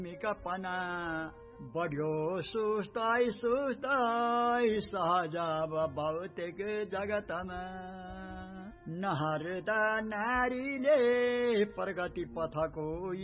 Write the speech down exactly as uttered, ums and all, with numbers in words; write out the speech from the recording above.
मिकापना बढ्यो सुस्ताई सुस्ताई सहज भौतिक जगतमा नहर्दा नारीले प्रगति पथको